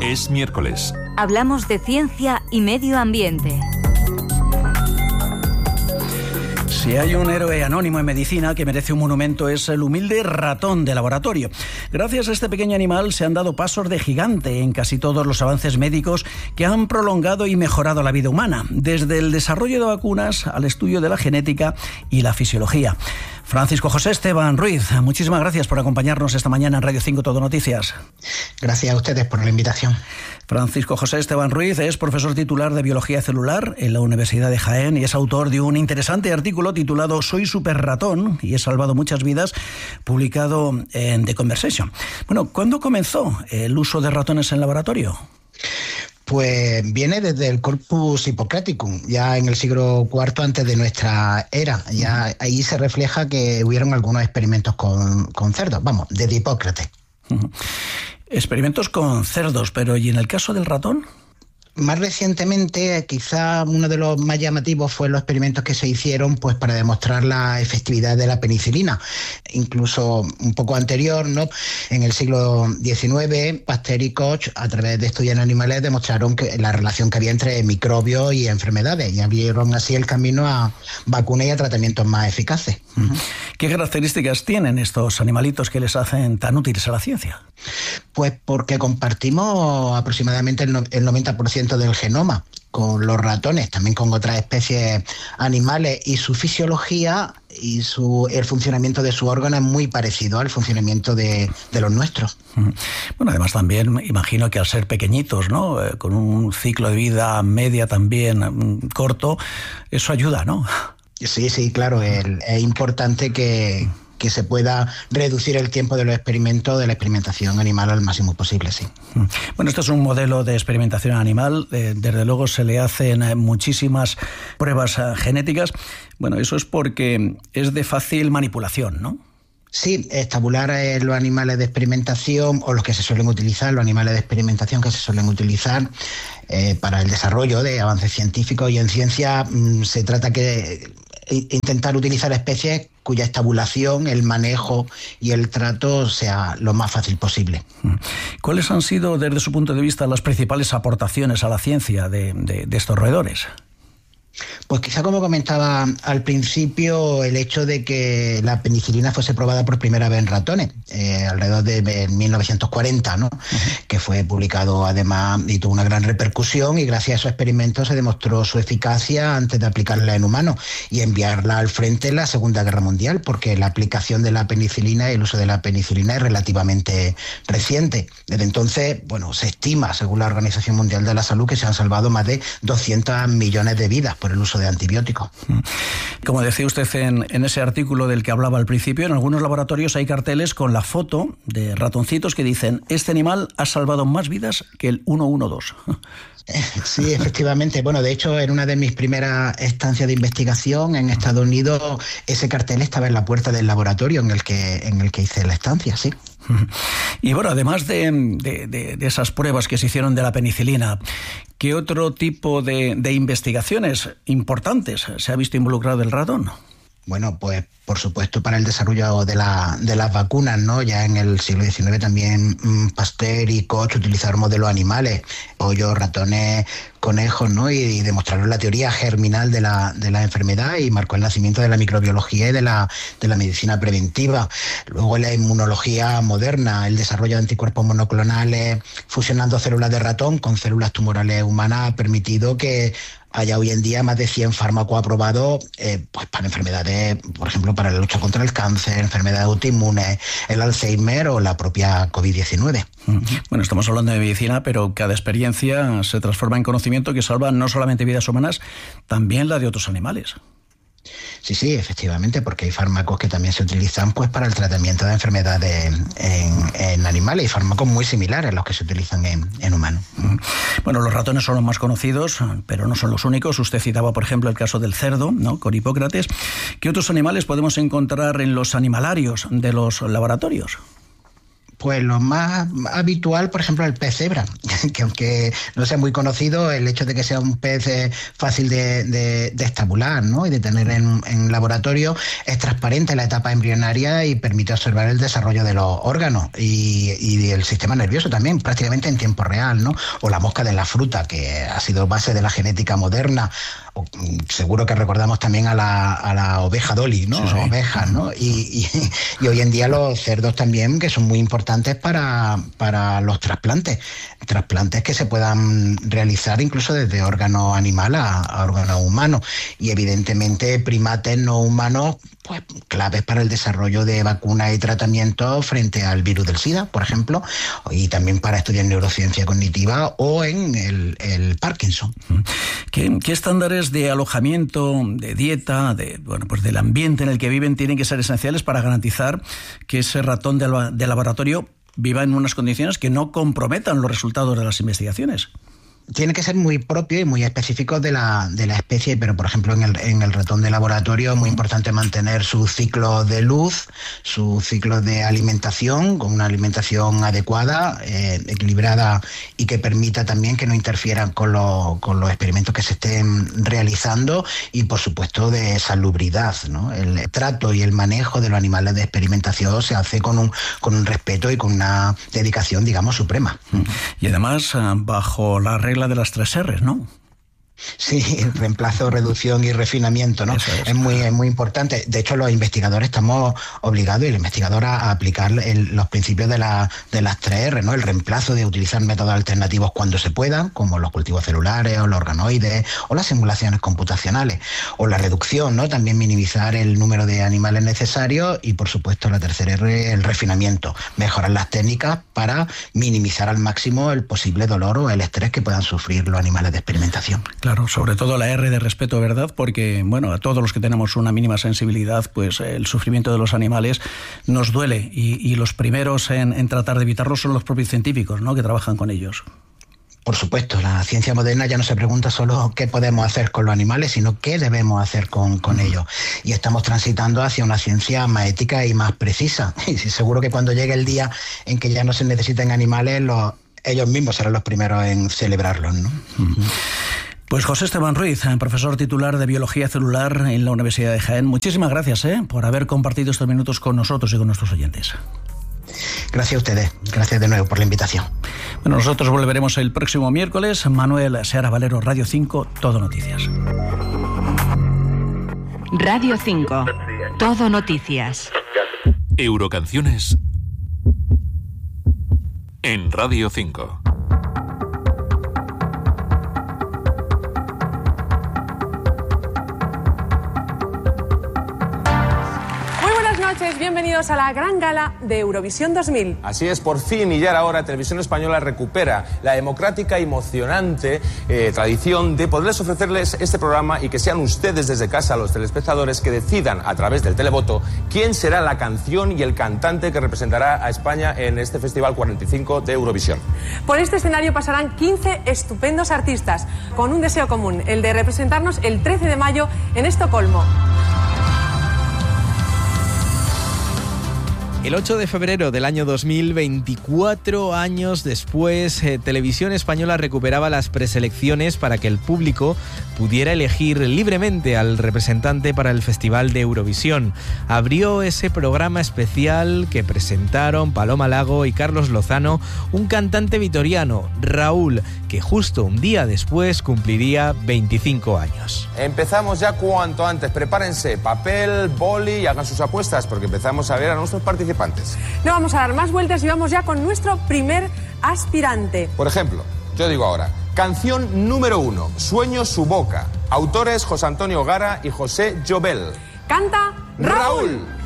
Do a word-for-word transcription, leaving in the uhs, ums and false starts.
Es miércoles. Hablamos de ciencia y medio ambiente. Si hay un héroe anónimo en medicina que merece un monumento, es el humilde ratón de laboratorio. Gracias a este pequeño animal se han dado pasos de gigante en casi todos los avances médicos que han prolongado y mejorado la vida humana, desde el desarrollo de vacunas al estudio de la genética y la fisiología. Francisco José Esteban Ruiz, muchísimas gracias por acompañarnos esta mañana en Radio cinco Todo Noticias. Gracias a ustedes por la invitación. Francisco José Esteban Ruiz es profesor titular de Biología Celular en la Universidad de Jaén y es autor de un interesante artículo titulado Soy super ratón y he salvado muchas vidas, publicado en The Conversation. Bueno, ¿cuándo comenzó el uso de ratones en laboratorio? Pues viene desde el Corpus Hippocraticum, ya en el siglo cuarto antes de nuestra era. Ya ahí se refleja que hubieron algunos experimentos con, con cerdos, vamos, desde Hipócrates. Uh-huh. Experimentos con cerdos, pero ¿y en el caso del ratón? Más recientemente, quizá uno de los más llamativos fue los experimentos que se hicieron pues para demostrar la efectividad de la penicilina. Incluso un poco anterior, ¿no? En el siglo diecinueve, Pasteur y Koch, a través de estudios en animales, demostraron que la relación que había entre microbios y enfermedades y abrieron así el camino a vacunas y a tratamientos más eficaces. Uh-huh. ¿Qué características tienen estos animalitos que les hacen tan útiles a la ciencia? Pues porque compartimos aproximadamente el, no, el noventa por ciento del genoma con los ratones, también con otras especies animales, y su fisiología y su, el funcionamiento de su órgano es muy parecido al funcionamiento de, de los nuestros. Bueno, además también imagino que al ser pequeñitos, ¿no? Eh, con un ciclo de vida media también um, corto, eso ayuda, ¿no? Sí, sí, claro, el, es importante que... que se pueda reducir el tiempo de los experimentos, de la experimentación animal al máximo posible, sí. Bueno, esto es un modelo de experimentación animal, eh, desde luego se le hacen eh, muchísimas pruebas eh, genéticas. Bueno, eso es porque es de fácil manipulación, ¿no? Sí, estabular eh, los animales de experimentación o los que se suelen utilizar, los animales de experimentación que se suelen utilizar eh, para el desarrollo de avances científicos, y en ciencia mmm, se trata que intentar utilizar especies cuya estabulación, el manejo y el trato sea lo más fácil posible. ¿Cuáles han sido, desde su punto de vista, las principales aportaciones a la ciencia de, de, de estos roedores? Pues quizá, como comentaba al principio, el hecho de que la penicilina fuese probada por primera vez en ratones, eh, alrededor de mil novecientos cuarenta, ¿no? Uh-huh. Que fue publicado además y tuvo una gran repercusión, y gracias a esos experimentos se demostró su eficacia antes de aplicarla en humanos y enviarla al frente en la Segunda Guerra Mundial, porque la aplicación de la penicilina y el uso de la penicilina es relativamente reciente. Desde entonces, bueno, se estima, según la Organización Mundial de la Salud, que se han salvado más de doscientos millones de vidas por el uso de antibióticos. Como decía usted en, en ese artículo del que hablaba al principio, en algunos laboratorios hay carteles con la foto de ratoncitos que dicen: este animal ha salvado más vidas que el ciento doce. Sí, efectivamente. Bueno, de hecho, en una de mis primeras estancias de investigación en Estados Unidos, ese cartel estaba en la puerta del laboratorio en el que, en el que hice la estancia, sí. Y bueno, además de, de, de, de esas pruebas que se hicieron de la penicilina, ¿qué otro tipo de, de investigaciones importantes se ha visto involucrado el ratón? Bueno, pues por supuesto para el desarrollo de, la, de las vacunas, ¿no? Ya en el siglo diecinueve también mmm, Pasteur y Koch utilizaron modelos animales, pollos, ratones, conejos, ¿no? Y, y demostraron la teoría germinal de la, de la enfermedad, y marcó el nacimiento de la microbiología y de la, de la medicina preventiva. Luego la inmunología moderna, el desarrollo de anticuerpos monoclonales fusionando células de ratón con células tumorales humanas, ha permitido que haya hoy en día más de cien fármacos aprobados eh, pues para enfermedades, por ejemplo, para la lucha contra el cáncer, enfermedades autoinmunes, el Alzheimer o la propia covid diecinueve. Bueno, estamos hablando de medicina, pero cada experiencia se transforma en conocimiento que salva no solamente vidas humanas, también la de otros animales. Sí, sí, efectivamente, porque hay fármacos que también se utilizan pues para el tratamiento de enfermedades en, en animales, y fármacos muy similares a los que se utilizan en, en humanos. Bueno, los ratones son los más conocidos, pero no son los únicos. Usted citaba, por ejemplo, el caso del cerdo, ¿no?, con Hipócrates. ¿Qué otros animales podemos encontrar en los animalarios de los laboratorios? Pues lo más habitual, por ejemplo, el pez cebra, que aunque no sea muy conocido, el hecho de que sea un pez eh, fácil de, de, de estabular, ¿no? y de tener en, en laboratorio, es transparente en la etapa embrionaria y permite observar el desarrollo de los órganos y, y el sistema nervioso también, prácticamente en tiempo real, ¿no? O la mosca de la fruta, que ha sido base de la genética moderna. O, seguro que recordamos también a la, a la oveja Dolly, ¿no? Sí, sí. Ovejas, ¿no? Y, y, y hoy en día los cerdos también, que son muy importantes para, para los trasplantes. Trasplantes que se puedan realizar incluso desde órgano animal a, a órgano humano. Y evidentemente primates no humanos, pues claves para el desarrollo de vacunas y tratamientos frente al virus del SIDA, por ejemplo, y también para estudiar neurociencia cognitiva o en el, el Parkinson. ¿Qué, qué estándares de alojamiento, de dieta, de bueno, pues del ambiente en el que viven tienen que ser esenciales para garantizar que ese ratón de, de laboratorio viva en unas condiciones que no comprometan los resultados de las investigaciones? Tiene que ser muy propio y muy específico de la, de la especie, pero por ejemplo en el, en el ratón de laboratorio es muy importante mantener su ciclo de luz, su ciclo de alimentación, con una alimentación adecuada, eh, equilibrada y que permita también que no interfieran con, lo, con los experimentos que se estén realizando y por supuesto de salubridad, ¿no? El trato y el manejo de los animales de experimentación se hace con un, con un respeto y con una dedicación, digamos, suprema. Y además bajo la regla de las tres R's, ¿no? Sí, reemplazo, reducción y refinamiento, ¿no? Es. es muy es muy importante. De hecho, los investigadores estamos obligados, y el investigador, a, a aplicar el, los principios de, la, de las tres R, ¿no? El reemplazo, de utilizar métodos alternativos cuando se pueda, como los cultivos celulares o los organoides o las simulaciones computacionales. O la reducción, ¿no? También minimizar el número de animales necesarios. Y, por supuesto, la tercera R, el refinamiento. Mejorar las técnicas para minimizar al máximo el posible dolor o el estrés que puedan sufrir los animales de experimentación. Claro, sobre todo la R de respeto, ¿verdad? Porque, bueno, a todos los que tenemos una mínima sensibilidad, pues el sufrimiento de los animales nos duele y, y los primeros en, en tratar de evitarlo son los propios científicos, ¿no?, que trabajan con ellos. Por supuesto, la ciencia moderna ya no se pregunta solo qué podemos hacer con los animales, sino qué debemos hacer con, con ellos. Y estamos transitando hacia una ciencia más ética y más precisa. Y seguro que cuando llegue el día en que ya no se necesiten animales, los, ellos mismos serán los primeros en celebrarlos, ¿no? Uh-huh. Pues José Esteban Ruiz, profesor titular de Biología Celular en la Universidad de Jaén, muchísimas gracias ¿eh? por haber compartido estos minutos con nosotros y con nuestros oyentes. Gracias a ustedes, gracias de nuevo por la invitación. Bueno, nosotros volveremos el próximo miércoles. Manuel Seara Valero, Radio cinco, Todo Noticias. Radio cinco, Todo Noticias. Eurocanciones en Radio cinco. Bienvenidos a la gran gala de Eurovisión dos mil. Así es, por fin y ya era hora, Televisión Española recupera la democrática y emocionante eh, tradición de poderles ofrecerles este programa y que sean ustedes desde casa, los telespectadores, que decidan a través del televoto quién será la canción y el cantante que representará a España en este Festival cuarenta y cinco de Eurovisión. Por este escenario pasarán quince estupendos artistas con un deseo común, el de representarnos el trece de mayo en Estocolmo. El ocho de febrero del año dos mil, veinticuatro años después, eh, Televisión Española recuperaba las preselecciones para que el público pudiera elegir libremente al representante para el Festival de Eurovisión. Abrió ese programa especial que presentaron Paloma Lago y Carlos Lozano, un cantante vitoriano, Raúl, que justo un día después cumpliría veinticinco años. Empezamos ya cuanto antes. Prepárense papel, boli y hagan sus apuestas, porque empezamos a ver a nuestros participantes. No vamos a dar más vueltas y vamos ya con nuestro primer aspirante. Por ejemplo, yo digo ahora, canción número uno, Sueño su boca. Autores José Antonio Gara y José Llobel. Canta Raúl. Raúl.